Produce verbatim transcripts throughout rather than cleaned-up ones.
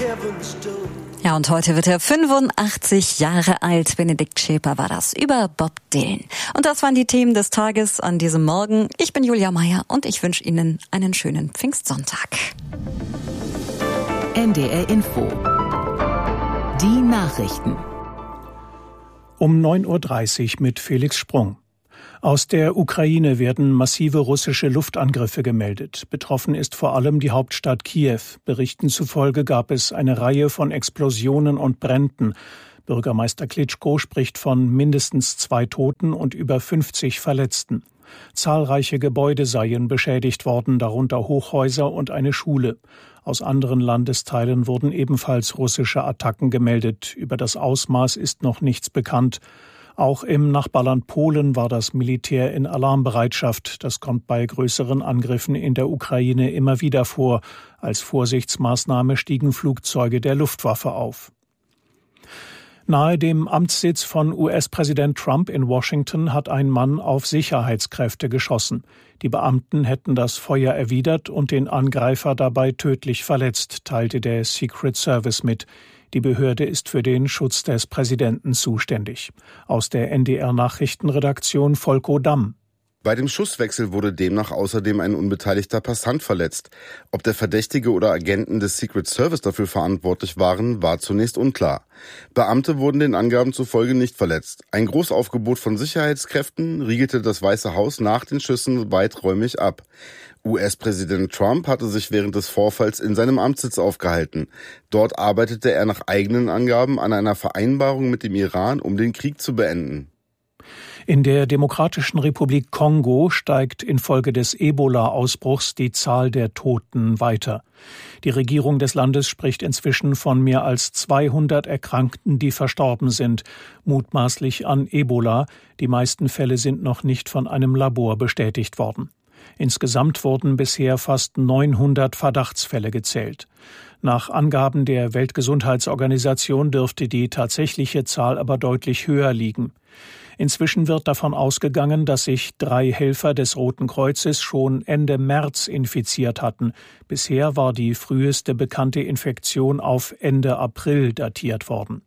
Ja, und heute wird er fünfundachtzig Jahre alt. Benedikt Schäper war das über Bob Dylan. Und das waren die Themen des Tages an diesem Morgen. Ich bin Julia Meyer und ich wünsche Ihnen einen schönen Pfingstsonntag. N D R Info. Die Nachrichten. Um neun Uhr dreißig mit Felix Sprung. Aus der Ukraine werden massive russische Luftangriffe gemeldet. Betroffen ist vor allem die Hauptstadt Kiew. Berichten zufolge gab es eine Reihe von Explosionen und Bränden. Bürgermeister Klitschko spricht von mindestens zwei Toten und über fünfzig Verletzten. Zahlreiche Gebäude seien beschädigt worden, darunter Hochhäuser und eine Schule. Aus anderen Landesteilen wurden ebenfalls russische Attacken gemeldet. Über das Ausmaß ist noch nichts bekannt. Auch im Nachbarland Polen war das Militär in Alarmbereitschaft. Das kommt bei größeren Angriffen in der Ukraine immer wieder vor. Als Vorsichtsmaßnahme stiegen Flugzeuge der Luftwaffe auf. Nahe dem Amtssitz von U S-Präsident Trump in Washington hat ein Mann auf Sicherheitskräfte geschossen. Die Beamten hätten das Feuer erwidert und den Angreifer dabei tödlich verletzt, teilte der Secret Service mit. Die Behörde ist für den Schutz des Präsidenten zuständig. Aus der N D R-Nachrichtenredaktion Volko Damm. Bei dem Schusswechsel wurde demnach außerdem ein unbeteiligter Passant verletzt. Ob der Verdächtige oder Agenten des Secret Service dafür verantwortlich waren, war zunächst unklar. Beamte wurden den Angaben zufolge nicht verletzt. Ein Großaufgebot von Sicherheitskräften riegelte das Weiße Haus nach den Schüssen weiträumig ab. U S-Präsident Trump hatte sich während des Vorfalls in seinem Amtssitz aufgehalten. Dort arbeitete er nach eigenen Angaben an einer Vereinbarung mit dem Iran, um den Krieg zu beenden. In der Demokratischen Republik Kongo steigt infolge des Ebola-Ausbruchs die Zahl der Toten weiter. Die Regierung des Landes spricht inzwischen von mehr als zweihundert Erkrankten, die verstorben sind, mutmaßlich an Ebola. Die meisten Fälle sind noch nicht von einem Labor bestätigt worden. Insgesamt wurden bisher fast neunhundert Verdachtsfälle gezählt. Nach Angaben der Weltgesundheitsorganisation dürfte die tatsächliche Zahl aber deutlich höher liegen. Inzwischen wird davon ausgegangen, dass sich drei Helfer des Roten Kreuzes schon Ende März infiziert hatten. Bisher war die früheste bekannte Infektion auf Ende April datiert worden.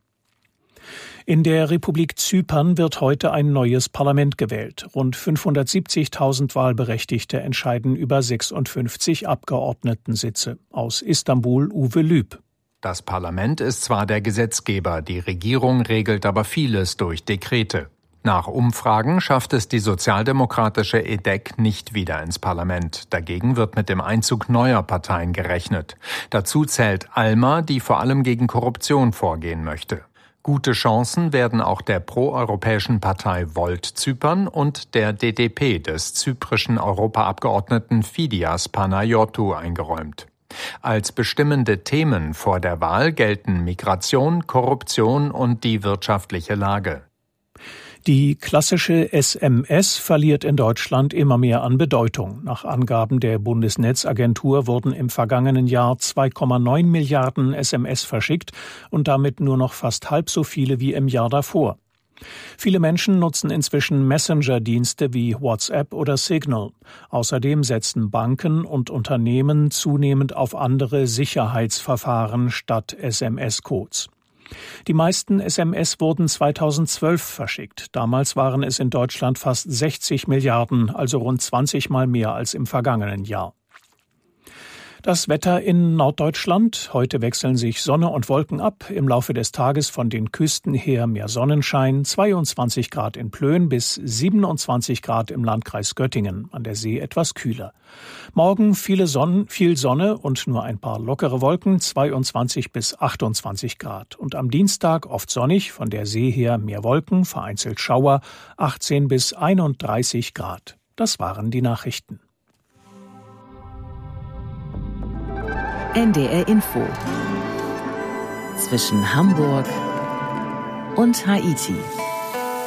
In der Republik Zypern wird heute ein neues Parlament gewählt. Rund fünfhundertsiebzigtausend Wahlberechtigte entscheiden über sechsundfünfzig Abgeordnetensitze. Aus Istanbul Uwe Lüb. Das Parlament ist zwar der Gesetzgeber, die Regierung regelt aber vieles durch Dekrete. Nach Umfragen schafft es die sozialdemokratische E D E C nicht wieder ins Parlament. Dagegen wird mit dem Einzug neuer Parteien gerechnet. Dazu zählt ALMA, die vor allem gegen Korruption vorgehen möchte. Gute Chancen werden auch der proeuropäischen Partei Volt Zypern und der D D P des zyprischen Europaabgeordneten Fidias Panayotou eingeräumt. Als bestimmende Themen vor der Wahl gelten Migration, Korruption und die wirtschaftliche Lage. Die klassische S M S verliert in Deutschland immer mehr an Bedeutung. Nach Angaben der Bundesnetzagentur wurden im vergangenen Jahr zwei Komma neun Milliarden S M S verschickt und damit nur noch fast halb so viele wie im Jahr davor. Viele Menschen nutzen inzwischen Messenger-Dienste wie WhatsApp oder Signal. Außerdem setzen Banken und Unternehmen zunehmend auf andere Sicherheitsverfahren statt S M S-Codes. Die meisten S M S wurden zweitausendzwölf verschickt. Damals waren es in Deutschland fast sechzig Milliarden, also rund zwanzig Mal mehr als im vergangenen Jahr. Das Wetter in Norddeutschland. Heute wechseln sich Sonne und Wolken ab. Im Laufe des Tages von den Küsten her mehr Sonnenschein. zweiundzwanzig Grad in Plön bis siebenundzwanzig Grad im Landkreis Göttingen. An der See etwas kühler. Morgen viele Sonne, viel Sonne und nur ein paar lockere Wolken. zweiundzwanzig bis achtundzwanzig Grad. Und am Dienstag oft sonnig. Von der See her mehr Wolken, vereinzelt Schauer. achtzehn bis einunddreißig Grad. Das waren die Nachrichten. N D R Info. Zwischen Hamburg und Haiti.